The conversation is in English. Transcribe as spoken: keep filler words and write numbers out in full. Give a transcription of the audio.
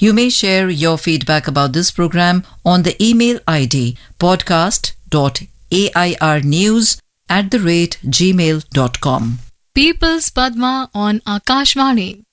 You may share your feedback about this program on the email I D podcast dot airnews at the rate gmail dot com. People's Padma on Akashvani.